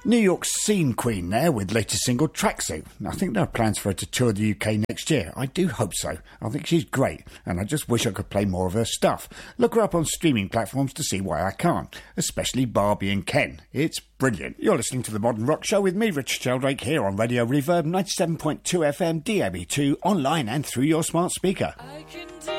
New York's scene queen there with latest single Tracksuit. I think there are plans for her to tour the UK next year. I do hope so. I think she's great, and I just wish I could play more of her stuff. Look her up on streaming platforms to see why I can't, especially Barbie and Ken. It's brilliant. You're listening to The Modern Rock Show with me, Richard Sheldrake, here on Radio Reverb 97.2 FM, DAB2, online and through your smart speaker.